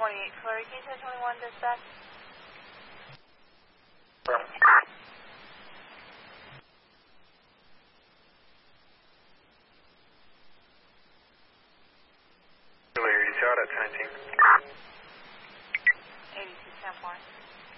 28 Flurry, can you say 21 dispatch? Larry, you shot at 19. 82 10 4.